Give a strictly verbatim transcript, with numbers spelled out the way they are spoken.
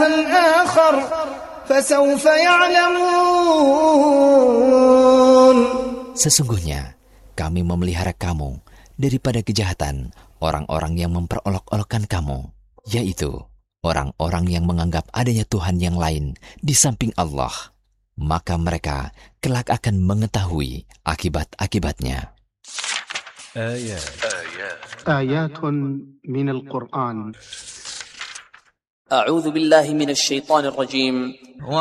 آخر فسوف يعلمون. Sesungguhnya kami memelihara kamu daripada kejahatan orang-orang yang memperolok-olokkan kamu, yaitu orang-orang yang menganggap adanya Tuhan yang lain di samping Allah. Maka mereka kelak akan mengetahui akibat-akibatnya. آيات آيات من القرآن. أعوذ بالله من الشيطان الرجيم